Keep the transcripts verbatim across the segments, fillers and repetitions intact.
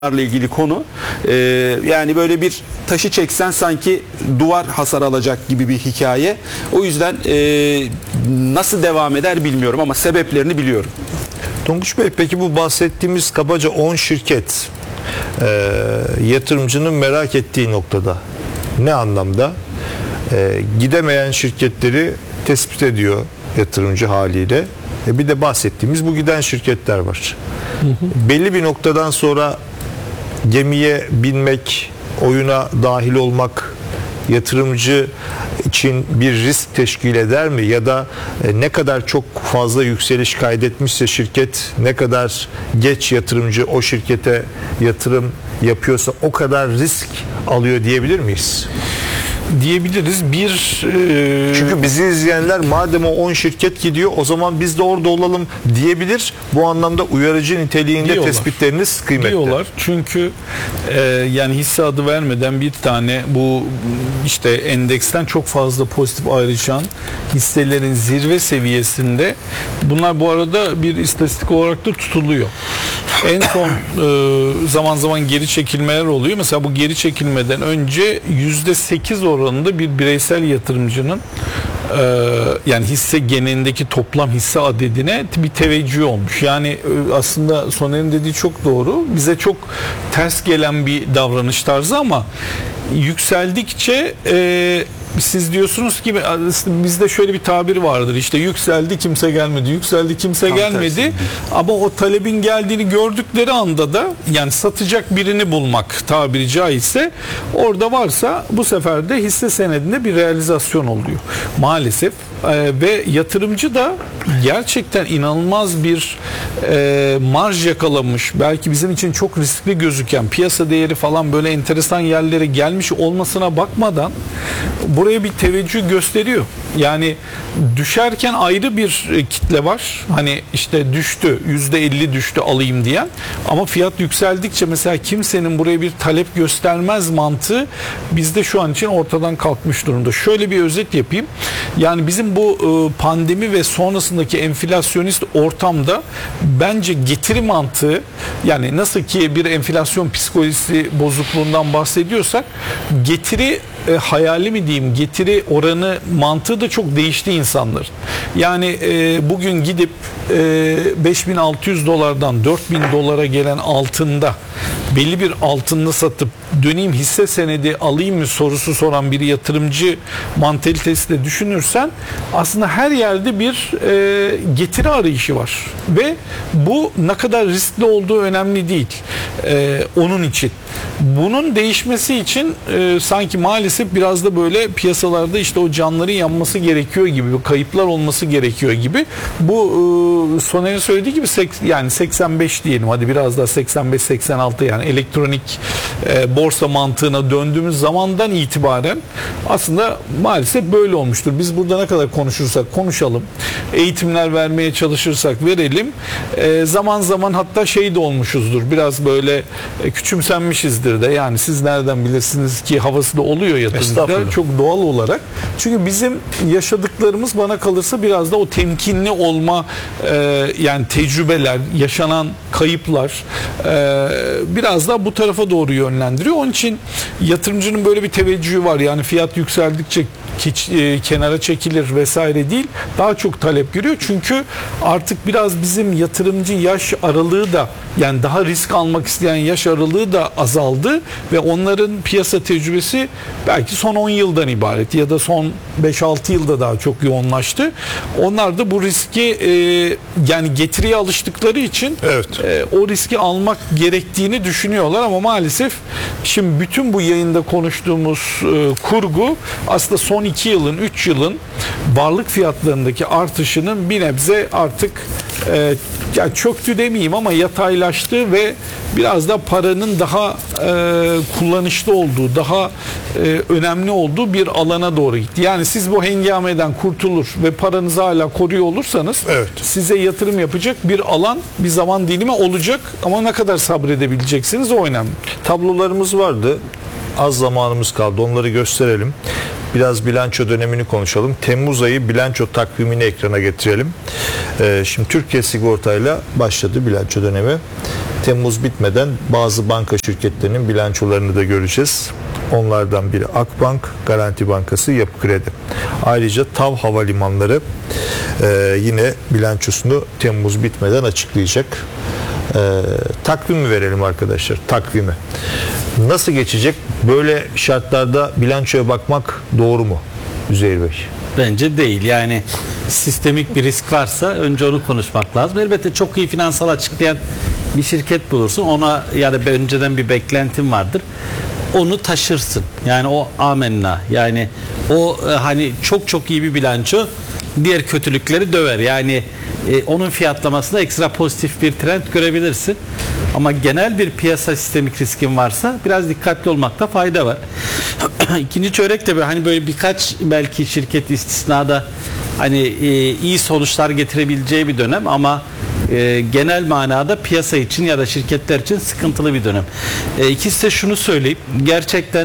ile ilgili konu ee, yani böyle bir taşı çeksen sanki duvar hasar alacak gibi bir hikaye. O yüzden e, nasıl devam eder bilmiyorum ama sebeplerini biliyorum. Tonguç Bey, peki bu bahsettiğimiz kabaca on şirket e, yatırımcının merak ettiği noktada ne anlamda? E, gidemeyen şirketleri tespit ediyor yatırımcı haliyle. E, bir de bahsettiğimiz bu giden şirketler var. Hı hı. Belli bir noktadan sonra gemiye binmek, oyuna dahil olmak yatırımcı için bir risk teşkil eder mi? Ya da ne kadar çok fazla yükseliş kaydetmişse şirket, ne kadar geç yatırımcı o şirkete yatırım yapıyorsa o kadar risk alıyor diyebilir miyiz? Diyebiliriz. Bir e... Çünkü bizi izleyenler madem o on şirket gidiyor o zaman biz de orada olalım diyebilir. Bu anlamda uyarıcı niteliğinde diyorlar, tespitleriniz kıymetli. Diyorlar. Çünkü e, yani hisse adı vermeden bir tane bu işte endeksten çok fazla pozitif ayrışan hisselerin zirve seviyesinde, bunlar bu arada bir istatistik olarak da tutuluyor. En son e, zaman zaman geri çekilmeler oluyor. Mesela bu geri çekilmeden önce yüzde sekiz oranında bir bireysel yatırımcının e, yani hisse genelindeki toplam hisse adedine bir teveccüh olmuş. Yani e, aslında Soner'in dediği çok doğru. Bize çok ters gelen bir davranış tarzı ama yükseldikçe e, siz diyorsunuz ki bizde şöyle bir tabir vardır, işte yükseldi kimse gelmedi, yükseldi kimse Tam gelmedi tersi. Ama o talebin geldiğini gördükleri anda da yani satacak birini bulmak tabiri caizse orada varsa bu sefer de hisse senedinde bir realizasyon oluyor maalesef. Ee, ve yatırımcı da gerçekten inanılmaz bir e, marj yakalamış, belki bizim için çok riskli gözüken piyasa değeri falan böyle enteresan yerlere gelmiş olmasına bakmadan buraya bir teveccüh gösteriyor. Yani düşerken ayrı bir kitle var. Hani işte düştü, yüzde elli düştü alayım diyen. Ama fiyat yükseldikçe mesela kimsenin buraya bir talep göstermez mantığı bizde şu an için ortadan kalkmış durumda. Şöyle bir özet yapayım. Yani bizim bu pandemi ve sonrasındaki enflasyonist ortamda bence getiri mantığı, yani nasıl ki bir enflasyon psikolojisi bozukluğundan bahsediyorsak getiri e, hayali mi diyeyim, getiri oranı mantığı da çok değişti insanlar. Yani e, bugün gidip e, beş bin altı yüz dolardan dört bin dolara gelen altında belli bir altında satıp döneyim hisse senedi alayım mı sorusu soran bir yatırımcı mantalitesi de düşünürsen aslında her yerde bir e, getiri arayışı var ve bu ne kadar riskli olduğu önemli değil e, onun için. Bunun değişmesi için e, sanki maalesef biraz da böyle piyasalarda işte o canların yanması gerekiyor gibi, kayıplar olması gerekiyor gibi. Bu e, Soner'in söylediği gibi yani seksen beş diyelim, hadi biraz daha seksen beş seksen altı, yani elektronik e, borsa mantığına döndüğümüz zamandan itibaren aslında maalesef böyle olmuştur. Biz burada ne kadar konuşursak konuşalım, eğitimler vermeye çalışırsak verelim, e, zaman zaman hatta şey de olmuşuzdur, biraz böyle e, küçümsenmişizdir de, yani siz nereden bilirsiniz ki havası da oluyor yatırımcılar çok doğal olarak. Çünkü bizim yaşadıklarımız bana kalırsa biraz da o temkinli olma e, yani tecrübeler, yaşanan kayıplar e, biraz da bu tarafa doğru yönlendiriyor. Onun için yatırımcının böyle bir teveccühü var. Yani fiyat yükseldikçe kenara çekilir vesaire değil. Daha çok talep görüyor. Çünkü artık biraz bizim yatırımcı yaş aralığı da, yani daha risk almak isteyen yaş aralığı da azaldı ve onların piyasa tecrübesi belki son on yıldan ibaret ya da son beş altı yılda daha çok yoğunlaştı. Onlar da bu riski e, yani getiriye alıştıkları için evet. e, o riski almak gerektiğini düşünüyorlar ama maalesef şimdi bütün bu yayında konuştuğumuz e, kurgu aslında son iki yılın, üç yılın varlık fiyatlarındaki artışının bir nebze artık e, yani çöktü demeyeyim ama yataylaştı ve biraz da paranın daha e, kullanışlı olduğu, daha e, önemli olduğu bir alana doğru gitti. Yani siz bu hengameden kurtulur ve paranızı hala koruyor olursanız evet, size yatırım yapacak bir alan, bir zaman dilimi olacak ama ne kadar sabredebileceksiniz o önemli. Tablolarımız vardı. Az zamanımız kaldı. Onları gösterelim. Biraz bilanço dönemini konuşalım. Temmuz ayı bilanço takvimini ekrana getirelim. Ee, şimdi Türkiye Sigorta'yla başladı bilanço dönemi. Temmuz bitmeden bazı banka şirketlerinin bilançolarını da göreceğiz. Onlardan biri Akbank, Garanti Bankası, Yapı Kredi. Ayrıca TAV Havalimanları e, yine bilançosunu Temmuz bitmeden açıklayacak. E, takvimi verelim arkadaşlar, takvimi. Nasıl geçecek? Böyle şartlarda bilançoya bakmak doğru mu Üzeyir Bey? Bence değil. Yani sistemik bir risk varsa önce onu konuşmak lazım. Elbette çok iyi finansal açıklayan bir şirket bulursun. Ona yani önceden bir beklentin vardır. Onu taşırsın. Yani o amenna. Yani o e, hani çok çok iyi bir bilanço diğer kötülükleri döver. Yani e, onun fiyatlamasında ekstra pozitif bir trend görebilirsin. Ama genel bir piyasa sistemik riskin varsa biraz dikkatli olmakta fayda var. İkinci çeyrekte böyle hani böyle birkaç belki şirket istisnada hani e, iyi sonuçlar getirebileceği bir dönem ama e, genel manada piyasa için ya da şirketler için sıkıntılı bir dönem. E, ikisi de şunu söyleyeyim. Gerçekten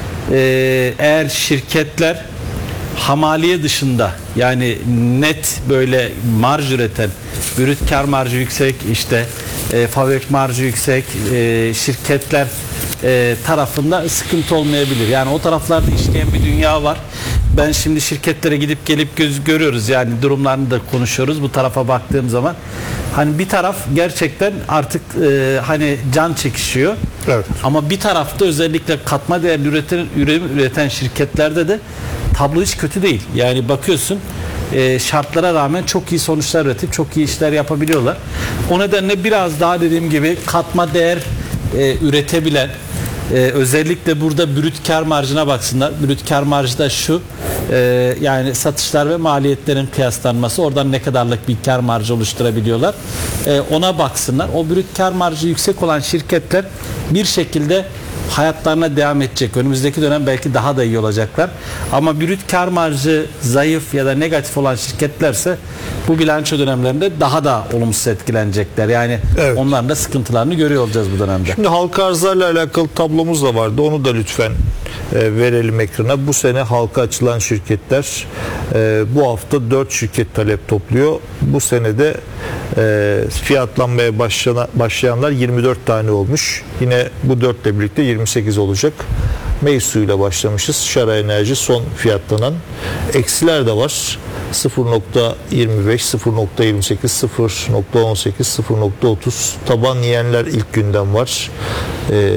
e, eğer şirketler hamaliye dışında yani net böyle marj üreten, brüt kar marjı yüksek, işte e, fabrik marjı yüksek e, şirketler e, tarafında sıkıntı olmayabilir. Yani o taraflarda işleyen bir dünya var. Ben şimdi şirketlere gidip gelip göz görüyoruz yani durumlarını da konuşuyoruz bu tarafa baktığım zaman. Hani bir taraf gerçekten artık e, hani can çekişiyor. Evet. Ama bir tarafta özellikle katma değerli üreten, ürün üreten şirketlerde de tablo hiç kötü değil. Yani bakıyorsun e, şartlara rağmen çok iyi sonuçlar üretip çok iyi işler yapabiliyorlar. O nedenle biraz daha dediğim gibi katma değer e, üretebilen e, özellikle burada brüt kar marjına baksınlar. Brüt kar marjı da şu e, yani satışlar ve maliyetlerin kıyaslanması oradan ne kadarlık bir kar marjı oluşturabiliyorlar. E, ona baksınlar. O brüt kar marjı yüksek olan şirketler bir şekilde hayatlarına devam edecek. Önümüzdeki dönem belki daha da iyi olacaklar. Ama brüt kar marjı zayıf ya da negatif olan şirketlerse bu bilanço dönemlerinde daha da olumsuz etkilenecekler. Yani Evet. onların da sıkıntılarını görüyor olacağız bu dönemde. Şimdi halka arzlarla alakalı tablomuz da vardı. Onu da lütfen e, verelim ekrana. Bu sene halka açılan şirketler e, bu hafta dört şirket talep topluyor. Bu senede e, fiyatlanmaya başlayan, başlayanlar yirmi dört tane olmuş. Yine bu dörtle birlikte yirmi sekiz olacak. Meysu ile başlamışız. Şara Enerji son fiyatlanan. Eksiler de var. sıfır nokta yirmi beş, sıfır nokta yirmi sekiz, sıfır nokta on sekiz, sıfır nokta otuz. Taban yiyenler ilk günden var. Ee,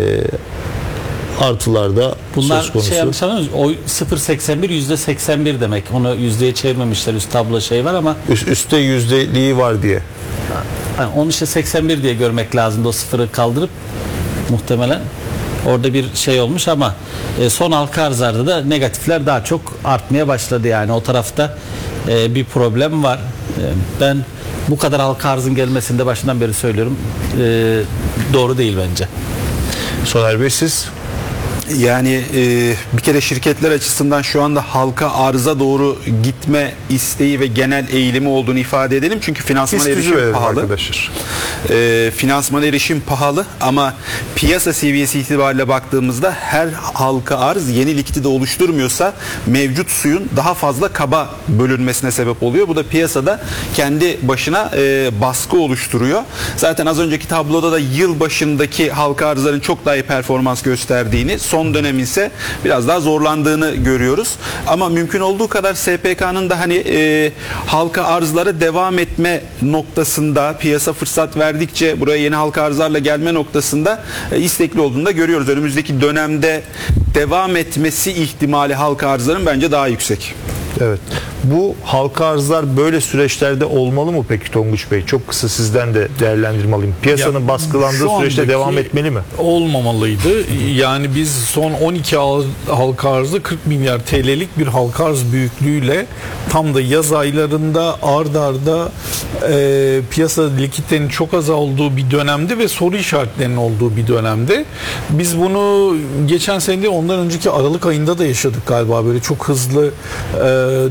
artılarda Bunlar söz konusu. şey yanlış anlamıyoruz. O sıfır virgül seksen bir yüzde seksen bir demek. Onu yüzdeye çevirmemişler. Üst tablo şey var ama Üst, üstte yüzdeliği var diye. yani onu işte seksen bir diye görmek lazımdı. O sıfırı kaldırıp muhtemelen orada bir şey olmuş ama e, son halka arzlarda da negatifler daha çok artmaya başladı yani o tarafta e, bir problem var. E, ben bu kadar halka arzın gelmesinde başından beri söylüyorum e, doğru değil bence. Soner Bey siz? Yani e, bir kere şirketler açısından şu anda halka arıza doğru gitme isteği ve genel eğilimi olduğunu ifade edelim. Çünkü finansman İstici erişim verelim pahalı. arkadaşlar. E, finansman erişim pahalı ama piyasa seviyesi itibariyle baktığımızda her halka arz yeni likidite oluşturmuyorsa mevcut suyun daha fazla kaba bölünmesine sebep oluyor. Bu da piyasada kendi başına e, baskı oluşturuyor. Zaten az önceki tabloda da yıl başındaki halka arzların çok daha iyi performans gösterdiğini, son dönem ise biraz daha zorlandığını görüyoruz. Ama mümkün olduğu kadar S P K'nın da hani e, halka arzlara devam etme noktasında piyasa fırsat verdikçe buraya yeni halka arzlarla gelme noktasında e, istekli olduğunu da görüyoruz. Önümüzdeki dönemde devam etmesi ihtimali halka arzların bence daha yüksek. Evet. Bu halka arzlar böyle süreçlerde olmalı mı peki Tonguç Bey? Çok kısa sizden de değerlendirme alayım. Piyasanın Ya, baskılandığı şu süreçte andaki devam etmeli mi? Olmamalıydı. Yani biz son on iki al- halka arzı kırk milyar T L'lik bir halka arz büyüklüğüyle tam da yaz aylarında ard arda e, piyasa likiditenin çok az olduğu bir dönemde ve soru işaretlerinin olduğu bir dönemde biz bunu geçen sene değil, ondan önceki Aralık ayında da yaşadık galiba. Böyle çok hızlı e, dörder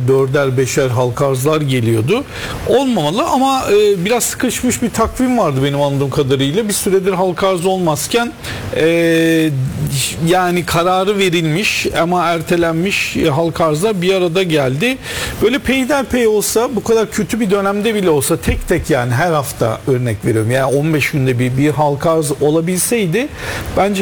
ikişer beşer halka arzlar geliyordu. Olmamalı ama e, biraz sıkışmış bir takvim vardı benim anladığım kadarıyla. Bir süredir halka arz olmazken e, yani kararı verilmiş ama ertelenmiş e, halka arzlar bir arada geldi. Böyle peyderpey olsa, bu kadar kötü bir dönemde bile olsa, tek tek yani her hafta örnek veriyorum. Yani on beş günde bir bir halka arz olabilseydi bence